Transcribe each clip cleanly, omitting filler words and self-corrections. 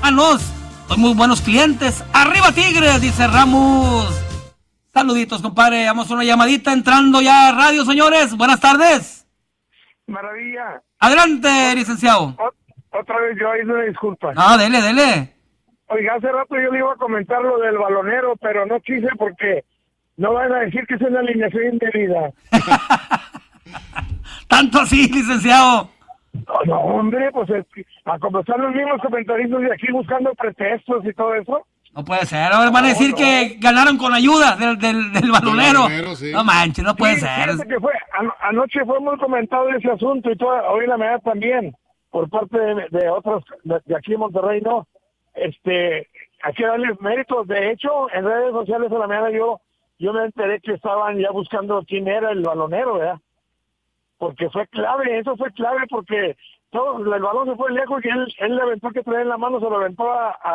hermanos. Soy muy buenos clientes. ¡Arriba Tigres!, dice Ramos. Saluditos, compadre. Vamos a una llamadita entrando ya a radio, señores. Buenas tardes. Maravilla. Adelante, licenciado. Otra vez yo hice una disculpa. No, dele. Oiga, hace rato yo le iba a comentar lo del balonero, pero no quise porque no van a decir que es una alineación indebida. Tanto así, licenciado. No, hombre, pues a como están los mismos comentaristas de aquí buscando pretextos y todo eso. No puede ser. Ahora van a decir que ganaron con ayuda del balonero. Sí. No manches, no puede ser. Fíjate que anoche fue muy comentado ese asunto y hoy en la mañana también, por parte de otros de aquí en Monterrey, ¿no? Hay que darles méritos. De hecho, en redes sociales en la mañana yo me enteré que estaban ya buscando quién era el balonero, ¿verdad? Porque eso fue clave porque el balón se fue lejos y él le aventó que traía en la mano, se lo aventó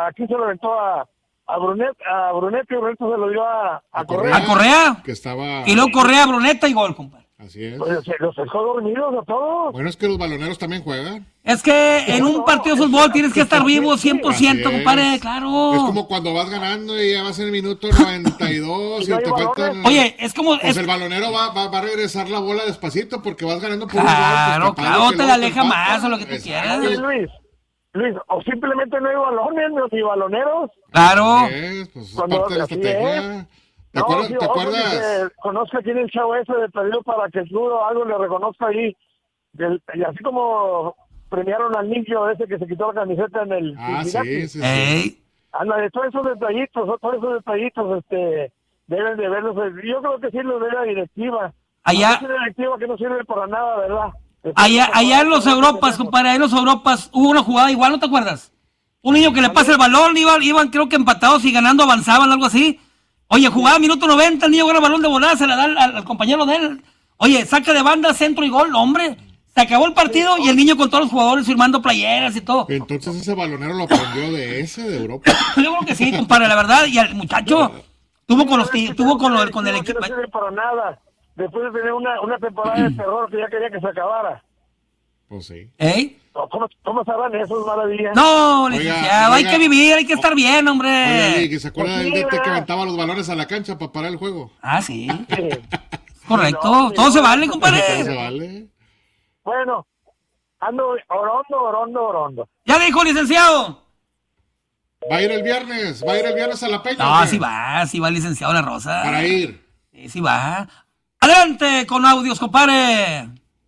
a Brunet y Brunet se lo dio a Correa. ¿A Correa? Que estaba... Y luego Correa, Bruneta y gol, compadre. Así es. Pues los dejó dormidos a todos. Bueno, es que los baloneros también juegan. Es que en un partido de fútbol tienes que estar vivo 100%, compadre, claro. Es como cuando vas ganando y ya vas en el minuto 92 y te faltan... Oye, es como... Pues el balonero va a regresar la bola despacito porque vas ganando por claro, un gol. Pues, claro, te la aleja más o lo que tú quieras. Luis, o simplemente no hay balones ni baloneros. Claro. Pues es parte de la estrategia. ¿Te acuerdas? Conozca quién es el chavo ese de perdido para que el club o algo le reconozca ahí. Y así como premiaron al niño ese que se quitó la camiseta en el... Sí. Anda, todos esos detallitos, deben de verlos. Yo creo que sí los ve la directiva. Allá... Es una directiva que no sirve para nada, ¿verdad? Allá en los Europas, compadre, en los Europas hubo una jugada igual, ¿no te acuerdas? Un niño que le pasa el balón, iban creo que empatados y ganando avanzaban, algo así. Oye, jugaba minuto 90, el niño gana el balón de volada, se la da al compañero de él. Oye, saca de banda, centro y gol, hombre. Se acabó el partido y el niño con todos los jugadores firmando playeras y todo. Entonces ese balonero lo aprendió de Europa. Yo creo que sí, compadre, la verdad. Y el muchacho tuvo con el equipo. No sirve para nada. Después de tener una temporada de terror que ya quería que se acabara. Pues sí. ¿Cómo sabrán esos maravillas? No, licenciado, hay que vivir, hay que estar bien, hombre. Oye, que se acuerda del DT que aventaba los balones a la cancha para parar el juego. Ah, sí. Correcto, todo se vale, compadre. Todo se vale. Bueno, ando orondo. Ya dijo, licenciado. Va a ir el viernes a la Peña. No, sí va, licenciado La Rosa. Para ir. Sí va. Adelante con audios, compadre.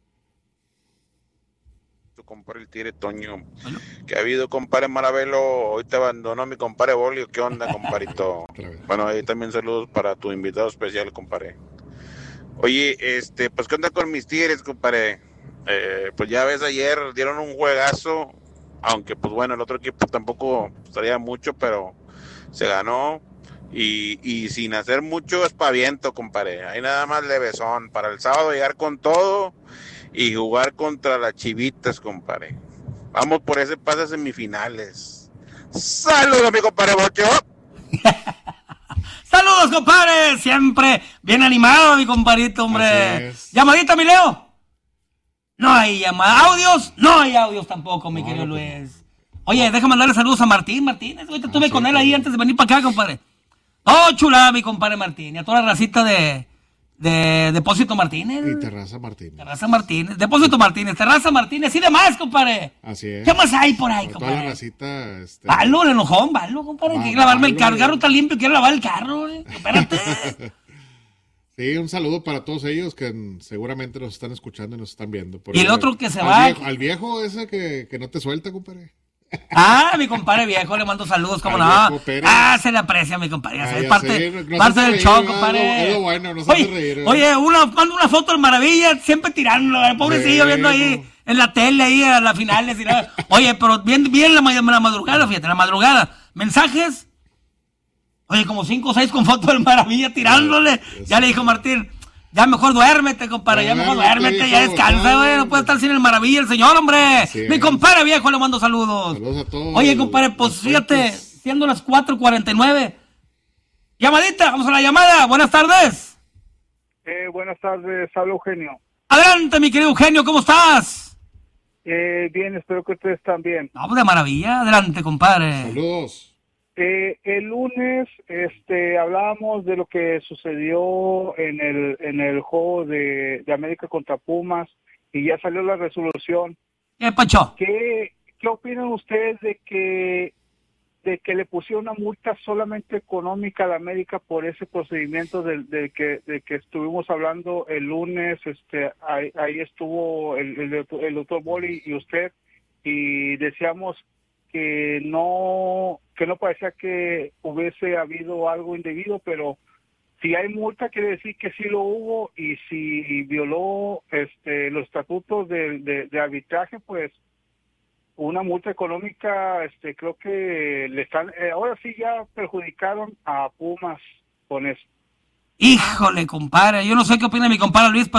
Compadre el Tigre Toño, que ha habido, compadre Maravelo, hoy te abandonó mi compadre Bolio, ¿qué onda, compadrito? Bueno, ahí también saludos para tu invitado especial, compadre. Oye, pues ¿qué onda con mis Tigres, compadre? Pues ya ves, ayer dieron un juegazo, aunque pues bueno, el otro equipo tampoco traía mucho, pero se ganó, y sin hacer mucho espaviento, compadre, ahí nada más levesón, para el sábado llegar con todo, y jugar contra las Chivitas, compadre. Vamos por ese pase a semifinales. ¡Saludos, mi compadre Bocho! ¡Saludos, compadre! Siempre bien animado, mi compadrito, hombre. ¿Llamadita, mi Leo? No hay llamada. ¿Audios? No hay audios tampoco, mi querido Luis. Oye, déjame mandarle saludos a Martín Martínez. Ahorita estuve con él ahí antes de venir para acá, compadre. Oh, chulada, mi compadre Martín. Y a toda la racita de Depósito Martínez. Y Terraza Martínez. Depósito Martínez, Terraza Martínez y demás, compadre. Así es. ¿Qué más hay por ahí, compadre? Toda la racita. Valo, el enojón, compadre. Quiere lavarme el carro. El carro está limpio, quiere lavar el carro. Espérate. Sí, un saludo para todos ellos que seguramente nos están escuchando y nos están viendo. Y el otro que se va. Al viejo ese que no te suelta, compadre. Mi compadre viejo, le mando saludos, ¿cómo no? Se le aprecia, mi compadre. Es parte del show, compadre. Es lo bueno, nos hace reír. Oye, mando una foto del Maravilla, siempre tirándolo, pobrecillo, viendo ahí en la tele, ahí a las finales. Y nada. Oye, pero bien la madrugada, fíjate, la madrugada. Mensajes. Oye, como 5 o 6 con foto del Maravilla tirándole. Ya le dijo Martín. Ya mejor duérmete, compadre, ya descansa, güey, no puede estar sin el Maravilla el señor, hombre. Sí, mi compadre viejo, le mando saludos. Saludos a todos. Oye, compadre, pues fíjate, siendo las 4:49. Llamadita, vamos a la llamada, buenas tardes. Buenas tardes, habla Eugenio. Adelante, mi querido Eugenio, ¿cómo estás? Bien, espero que ustedes estén bien. No, pues de maravilla. Adelante, compadre. Saludos. El lunes hablábamos de lo que sucedió en el juego de América contra Pumas y ya salió la resolución. ¿Qué pacho? ¿Qué opinan ustedes de que le pusieron una multa solamente económica a la América por ese procedimiento de que estuvimos hablando el lunes? Ahí estuvo el doctor Boli y usted, y decíamos que no parecía que hubiese habido algo indebido, pero si hay multa quiere decir que sí lo hubo, y si violó los estatutos de arbitraje, pues una multa económica. Creo que le están ahora sí ya perjudicaron a Pumas con eso. Híjole, compadre. Yo no sé qué opina mi compadre Luis, pero